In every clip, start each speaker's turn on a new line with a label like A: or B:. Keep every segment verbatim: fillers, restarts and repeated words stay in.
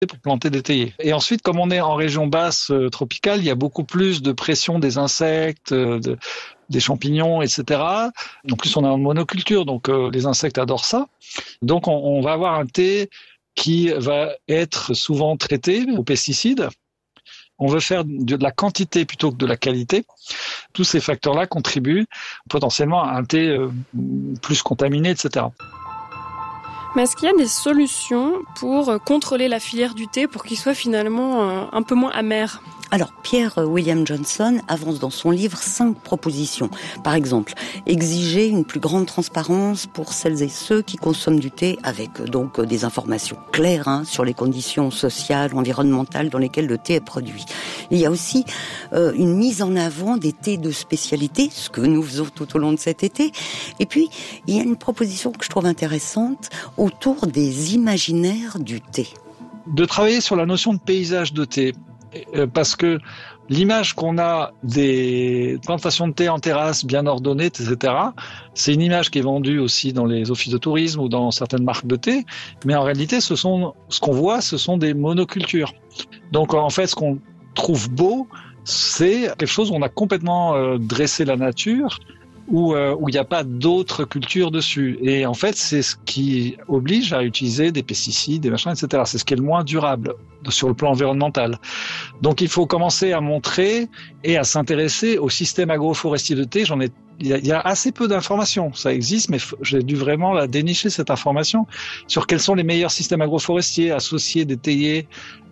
A: pour planter des théiers. Et ensuite, comme on est en région basse euh, tropicale, il y a beaucoup plus de pression des insectes, euh, de, des champignons, et cetera. En plus, on est en monoculture, donc euh, les insectes adorent ça. Donc, on, on va avoir un thé qui va être souvent traité aux pesticides. On veut faire de la quantité plutôt que de la qualité. Tous ces facteurs-là contribuent potentiellement à un thé euh, plus contaminé, et cetera.
B: Mais est-ce qu'il y a des solutions pour contrôler la filière du thé pour qu'il soit finalement un peu moins amer ?
C: Alors, Pierre William Johnson avance dans son livre cinq propositions. Par exemple, exiger une plus grande transparence pour celles et ceux qui consomment du thé avec donc des informations claires hein, sur les conditions sociales, environnementales dans lesquelles le thé est produit. Il y a aussi euh, une mise en avant des thés de spécialité, ce que nous faisons tout au long de cet été. Et puis, il y a une proposition que je trouve intéressante autour des imaginaires du thé.
A: De travailler sur la notion de paysage de thé. Parce que l'image qu'on a des plantations de thé en terrasse bien ordonnées, et cetera, c'est une image qui est vendue aussi dans les offices de tourisme ou dans certaines marques de thé. Mais en réalité, ce sont, ce qu'on voit, ce sont des monocultures. Donc, en fait, ce qu'on trouve beau, c'est quelque chose où on a complètement euh, dressé la nature, où euh, où il n'y a pas d'autres cultures dessus. Et en fait, c'est ce qui oblige à utiliser des pesticides, des machins, et cetera. C'est ce qui est le moins durable sur le plan environnemental. Donc, il faut commencer à montrer et à s'intéresser au système agroforestier de thé. J'en ai, il y a, il y a assez peu d'informations. Ça existe, mais j'ai dû vraiment la dénicher, cette information, sur quels sont les meilleurs systèmes agroforestiers associés des théiers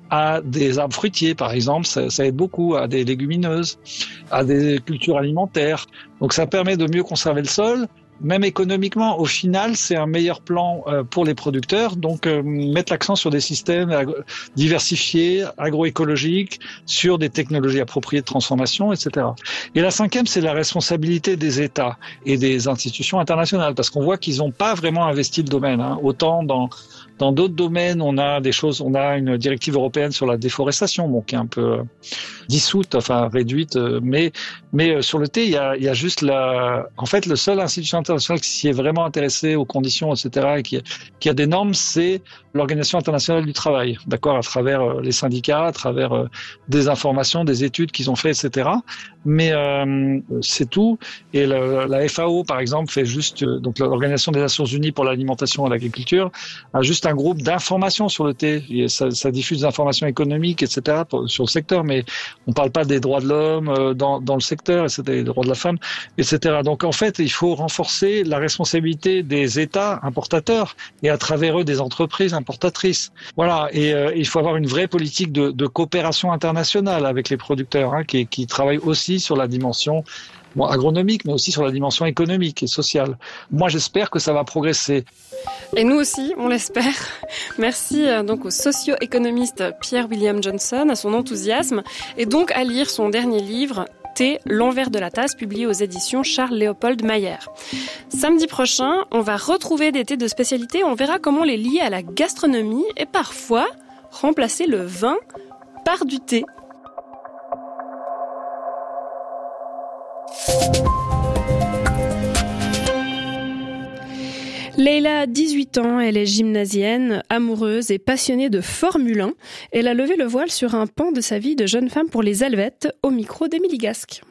A: à des arbres fruitiers, par exemple, ça, ça aide beaucoup, à des légumineuses, à des cultures alimentaires. Donc ça permet de mieux conserver le sol, même économiquement. Au final, c'est un meilleur plan euh, pour les producteurs. Donc euh, mettre l'accent sur des systèmes agro- diversifiés, agroécologiques, sur des technologies appropriées de transformation, et cetera. Et la cinquième, c'est la responsabilité des États et des institutions internationales, parce qu'on voit qu'ils n'ont pas vraiment investi le domaine. Hein. Autant dans Dans d'autres domaines, on a des choses, on a une directive européenne sur la déforestation, bon, qui est un peu dissoute, enfin réduite, mais mais sur le thé, il y a il y a juste la, en fait, le seul institution internationale qui s'y est vraiment intéressée aux conditions, et cetera, et qui qui a des normes, c'est l'Organisation internationale du travail, d'accord, à travers les syndicats, à travers des informations, des études qu'ils ont fait, et cetera. Mais euh, c'est tout. Et la, la F A O, par exemple, fait juste, donc l'Organisation des Nations Unies pour l'alimentation et l'agriculture, a juste un groupe d'information sur le thé. Ça, ça diffuse des informations économiques, et cetera, pour, sur le secteur, mais on parle pas des droits de l'homme dans, dans le secteur, et cetera, les droits de la femme, et cetera. Donc en fait, il faut renforcer la responsabilité des États importateurs et à travers eux des entreprises importatrices. Voilà. Et euh, il faut avoir une vraie politique de, de coopération internationale avec les producteurs, hein, qui, qui travaillent aussi sur la dimension bon, agronomique, mais aussi sur la dimension économique et sociale. Moi, j'espère que ça va progresser.
B: Et nous aussi, on l'espère. Merci donc au socio-économiste Pierre William Johnson, à son enthousiasme, et donc à lire son dernier livre, Thé, l'envers de la tasse, publié aux éditions Charles-Léopold Mayer. Samedi prochain, on va retrouver des thés de spécialité, on verra comment les lier à la gastronomie et parfois remplacer le vin par du thé. Leïla a dix-huit ans, elle est gymnasienne, amoureuse et passionnée de Formule un. Elle a levé le voile sur un pan de sa vie de jeune femme pour les Helvètes, au micro d'Émilie Gasque.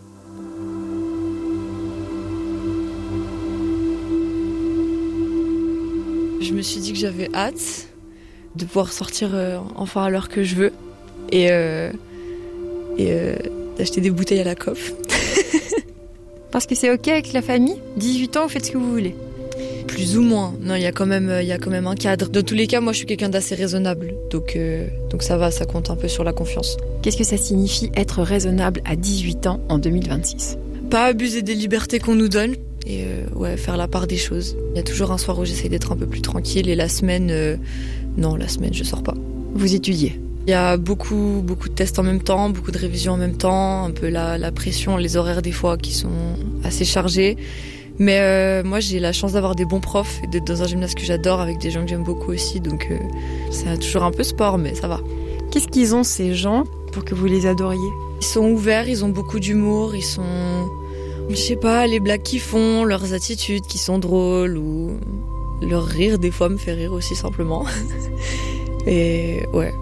D: Je me suis dit que j'avais hâte de pouvoir sortir euh, enfin à l'heure que je veux et, euh, et euh, d'acheter des bouteilles à la coop.
E: Parce que c'est ok avec la famille, dix-huit ans, vous faites ce que vous voulez.
D: Plus ou moins. Non, il y a quand même, il y a quand même un cadre. Dans tous les cas, moi, je suis quelqu'un d'assez raisonnable. Donc, euh, donc ça va, ça compte un peu sur la confiance.
E: Qu'est-ce que ça signifie être raisonnable à dix-huit ans en deux mille vingt-six ?
D: Pas abuser des libertés qu'on nous donne et euh, ouais, faire la part des choses. Il y a toujours un soir où j'essaie d'être un peu plus tranquille et la semaine, euh, non, la semaine, je sors pas.
E: Vous étudiez ?
D: Il y a beaucoup, beaucoup de tests en même temps, beaucoup de révisions en même temps, un peu la, la pression, les horaires des fois qui sont assez chargés. Mais euh, moi, j'ai la chance d'avoir des bons profs et d'être dans un gymnase que j'adore avec des gens que j'aime beaucoup aussi. Donc, euh, c'est toujours un peu sport, mais ça va.
E: Qu'est-ce qu'ils ont, ces gens, pour que vous les adoriez ?
D: Ils sont ouverts, ils ont beaucoup d'humour, ils sont... Je sais pas, les blagues qu'ils font, leurs attitudes qui sont drôles, ou leur rire, des fois, me fait rire aussi simplement. Et ouais,